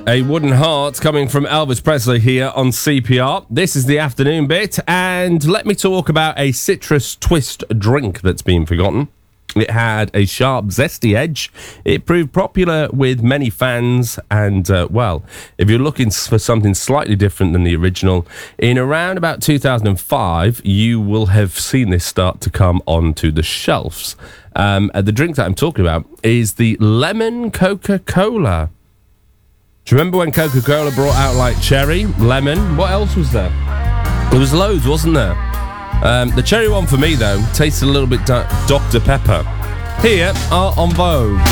A Wooden Heart coming from Elvis Presley here on CPR. This is the afternoon bit, and let me talk about a citrus twist drink that's been forgotten. It had a sharp, zesty edge. It proved popular with many fans, and, if you're looking for something slightly different than the original, in around about 2005, you will have seen this start to come onto the shelves. The drink that I'm talking about is the lemon Coca-Cola. Do you remember when Coca-Cola brought out, like, cherry, lemon? What else was there? There was loads, wasn't there? The cherry one for me, though, tasted a little bit Dr. Pepper. Here are En Vogue.